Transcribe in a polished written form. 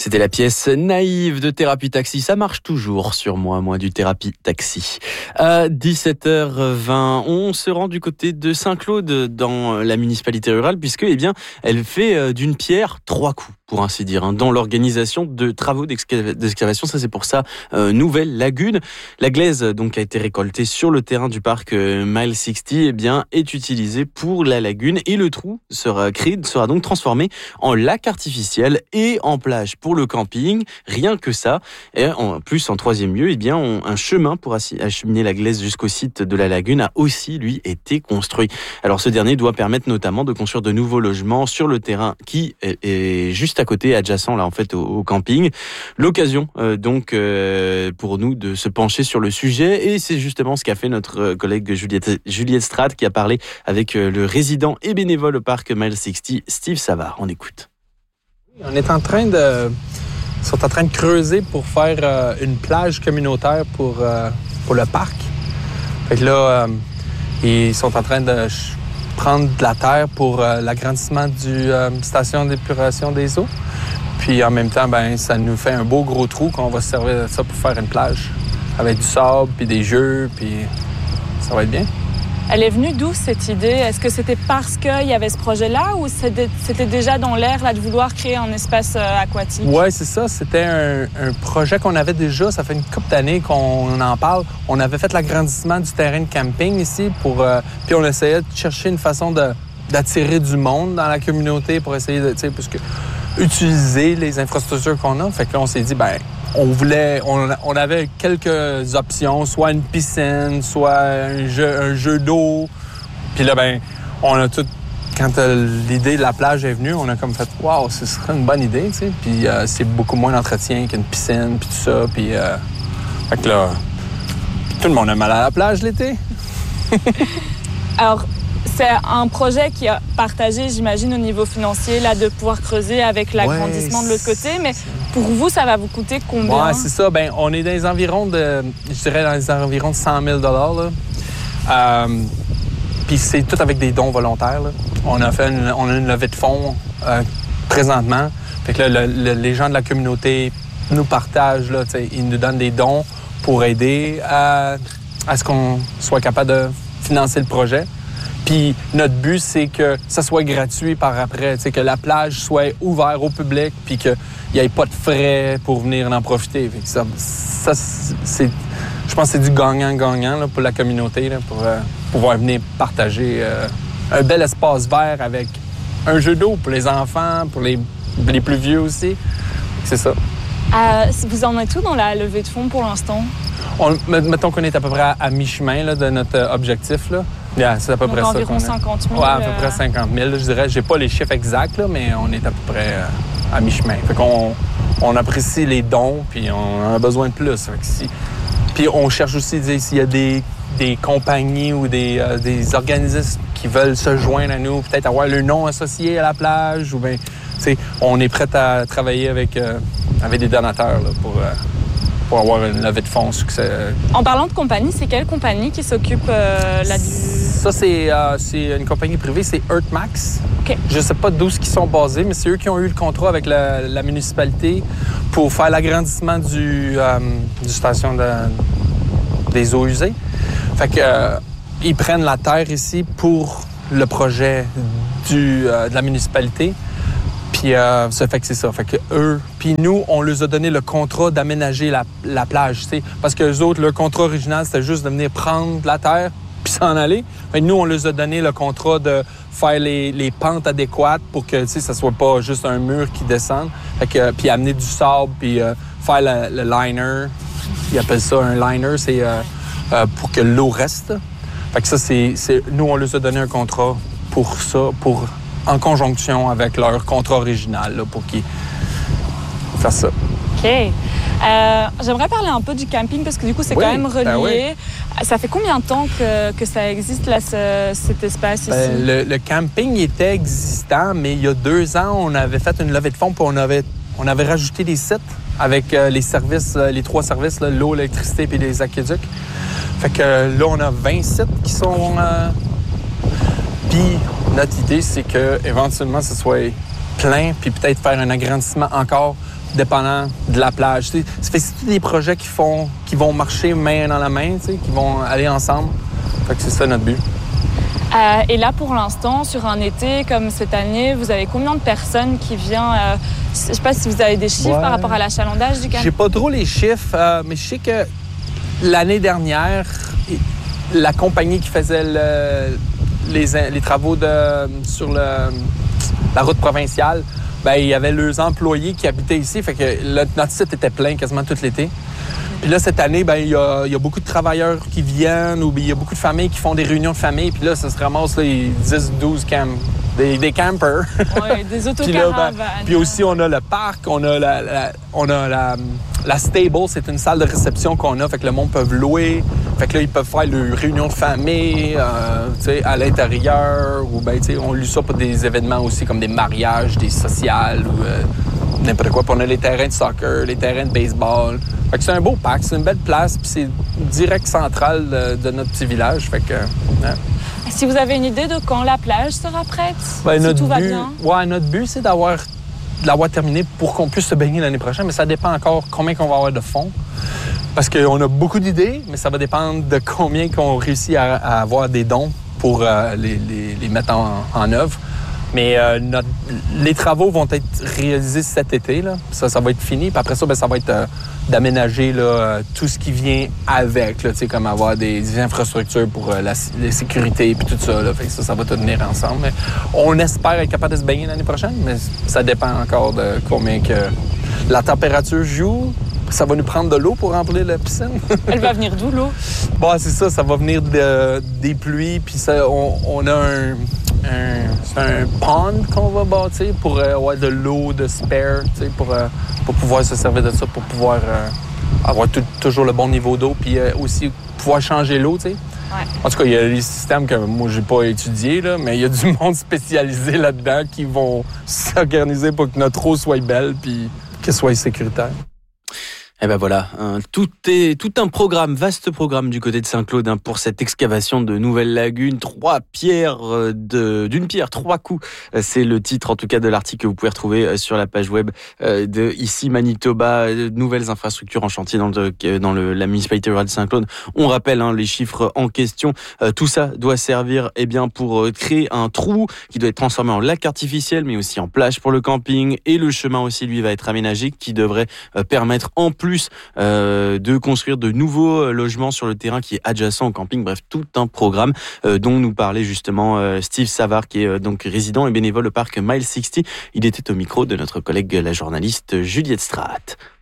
C'était la pièce naïve de Thérapie Taxi. Ça marche toujours sur moi du Thérapie Taxi. À 17h20, on se rend du côté de Saint-Claude dans la municipalité rurale puisque, elle fait d'une pierre trois coups, pour ainsi dire, dans l'organisation de travaux d'excavation. Ça, c'est pour sa nouvelle lagune. La glaise, donc, a été récoltée sur le terrain du parc Mile 60, est utilisée pour la lagune et le trou sera donc transformé en lac artificiel et en plage pour le camping, rien que ça. Et en plus, en troisième lieu, un chemin pour acheminer la glaise jusqu'au site de la lagune a aussi, lui, été construit. Alors, ce dernier doit permettre notamment de construire de nouveaux logements sur le terrain qui est juste à côté, adjacent là en fait au camping. L'occasion pour nous de se pencher sur le sujet et c'est justement ce qu'a fait notre collègue Juliette Strate qui a parlé avec le résident et bénévole au parc Mile 60, Steve Savard. On écoute. On est en train de creuser pour faire une plage communautaire pour le parc. Fait que là, ils sont en train de prendre de la terre pour l'agrandissement du station d'épuration des eaux. Puis en même temps, ça nous fait un beau gros trou qu'on va se servir de ça pour faire une plage avec du sable puis des jeux, puis ça va être bien. Elle est venue d'où, cette idée? Est-ce que c'était parce qu'il y avait ce projet-là ou c'était déjà dans l'air là, de vouloir créer un espace aquatique? Oui, c'est ça. C'était un projet qu'on avait déjà. Ça fait une couple d'années qu'on en parle. On avait fait l'agrandissement du terrain de camping ici puis on essayait de chercher une façon d'attirer du monde dans la communauté pour essayer de, utiliser les infrastructures qu'on a. Fait que là, on s'est dit, on avait quelques options, soit une piscine, soit un jeu d'eau. Puis là, on a tout. Quand l'idée de la plage est venue, on a comme fait, waouh, ce serait une bonne idée, tu sais. Puis c'est beaucoup moins d'entretien qu'une piscine, puis tout ça. Puis fait que là, tout le monde aime aller à la plage l'été. Alors, c'est un projet qui a partagé, j'imagine, au niveau financier, là, de pouvoir creuser avec l'agrandissement de l'autre côté. Mais pour vous, ça va vous coûter combien? Oui, c'est ça. On est dans les environs de 100 000 $. Puis c'est tout avec des dons volontaires, là. On a une levée de fonds présentement. Fait que là, les gens de la communauté nous partagent, là, ils nous donnent des dons pour aider à ce qu'on soit capable de financer le projet. Puis notre but, c'est que ça soit gratuit par après, que la plage soit ouverte au public puis qu'il n'y ait pas de frais pour venir en profiter. Fait que ça je pense que c'est du gagnant-gagnant là, pour la communauté, là, pour pouvoir venir partager un bel espace vert avec un jeu d'eau pour les enfants, pour les plus vieux aussi. C'est ça. Vous en êtes où dans la levée de fonds pour l'instant? Mettons qu'on est à peu près à mi-chemin là, de notre objectif. Là. Yeah, c'est à peu près ça. Environ 50 000. Oui, à peu près 50 000. Je dirais, j'ai pas les chiffres exacts, là, mais on est à peu près à mi-chemin. Fait qu'on apprécie les dons, puis on en a besoin de plus. Puis on cherche aussi s'il y a des compagnies ou des organismes qui veulent se joindre à nous, peut-être avoir le nom associé à la plage, ou bien, on est prêt à travailler avec des donateurs là, pour avoir une levée de fonds succès. En parlant de compagnie, c'est quelle compagnie qui s'occupe Ça, c'est une compagnie privée, c'est EarthMax. Okay. Je ne sais pas d'où ils sont basés, mais c'est eux qui ont eu le contrat avec la municipalité pour faire l'agrandissement du station des eaux usées. Fait que ils prennent la terre ici pour le projet de la municipalité. Puis ça fait que c'est ça. Fait que eux, puis nous, on leur a donné le contrat d'aménager la plage, tu sais. Parce que eux autres, leur contrat original, c'était juste de venir prendre la terre puis s'en aller. Fait que nous, on leur a donné le contrat de faire les pentes adéquates pour que, tu sais, ça soit pas juste un mur qui descend. Fait que, puis amener du sable, puis faire le liner. Ils appellent ça un liner, c'est pour que l'eau reste. Fait que ça, nous, on leur a donné un contrat pour ça, en conjonction avec leur contrat original, là, pour qu'ils fassent ça. OK. J'aimerais parler un peu du camping, parce que du coup, c'est quand même relié. Ça fait combien de temps que ça existe, là, cet espace ici? Le camping était existant, mais il y a 2 ans, on avait fait une levée de fonds, puis on avait rajouté des sites avec les services, les 3 services, là, l'eau, l'électricité et les aqueducs. Fait que là, on a 20 sites qui sont... Puis notre idée, c'est qu'éventuellement, ce soit plein, puis peut-être faire un agrandissement encore dépendant de la plage. C'est des projets qui vont marcher main dans la main, qui vont aller ensemble. Fait que c'est ça notre but. Et là, pour l'instant, sur un été comme cette année, vous avez combien de personnes qui viennent? Je ne sais pas si vous avez des chiffres par rapport à l'achalandage du camping. J'ai pas trop les chiffres, mais je sais que l'année dernière, la compagnie qui faisait les travaux sur la route provinciale, ben, il y avait leurs employés qui habitaient ici. Fait que notre site était plein quasiment tout l'été. Puis là, cette année, ben, il y a beaucoup de travailleurs qui viennent ou il y a beaucoup de familles qui font des réunions de famille. Puis là, ça se ramasse là, 10-12 des campers. Oui, des autocaravanes. Puis aussi, on a le parc, on a la stable, c'est une salle de réception qu'on a. Fait que le monde peut louer. Fait que là, ils peuvent faire leurs réunions de famille à l'intérieur. Ou ben, on loue ça pour des événements aussi comme des mariages, des sociales ou n'importe quoi. Puis on a les terrains de soccer, les terrains de baseball. Fait que c'est un beau parc, c'est une belle place, puis c'est direct central de notre petit village. Fait que, Si vous avez une idée de quand la plage sera prête, si tout va bien? Ouais, notre but, c'est de l'avoir terminé pour qu'on puisse se baigner l'année prochaine, mais ça dépend encore combien qu'on va avoir de fonds. Parce qu'on a beaucoup d'idées, mais ça va dépendre de combien qu'on réussit à avoir des dons pour les mettre en œuvre. Mais les travaux vont être réalisés cet été. Là. Ça va être fini. Puis après ça, ben, ça va être d'aménager tout ce qui vient avec, là, comme avoir des infrastructures pour la sécurité et tout ça. Là. Fait que ça va tout venir ensemble. Mais on espère être capable de se baigner l'année prochaine, mais ça dépend encore de combien que la température joue. Ça va nous prendre de l'eau pour remplir la piscine. Elle va venir d'où, l'eau? Bon, c'est ça va venir des pluies. Puis on a un pond qu'on va bâtir pour avoir de l'eau de spare, pour pouvoir se servir de ça, pour pouvoir avoir toujours le bon niveau d'eau, puis aussi pouvoir changer l'eau, tu sais. Ouais. En tout cas, il y a des systèmes que moi, j'ai pas étudiés, là, mais il y a du monde spécialisé là-dedans qui vont s'organiser pour que notre eau soit belle puis qu'elle soit sécuritaire. Et ben voilà, tout un programme, vaste programme du côté de Saint-Claude pour cette excavation de nouvelles lagunes. 3 pierres, d'une pierre, 3 coups. C'est le titre en tout cas de l'article que vous pouvez retrouver sur la page web de ici Manitoba. Nouvelles infrastructures en chantier dans la municipalité rurale de Saint-Claude. On rappelle les chiffres en question. Tout ça doit servir pour créer un trou qui doit être transformé en lac artificiel, mais aussi en plage pour le camping. Et le chemin aussi, lui, va être aménagé, qui devrait permettre en plus de construire de nouveaux logements sur le terrain qui est adjacent au camping. Bref, tout un programme dont nous parlait justement Steve Savard, qui est donc résident et bénévole au parc Mile 60. Il était au micro de notre collègue la journaliste Juliette Straat.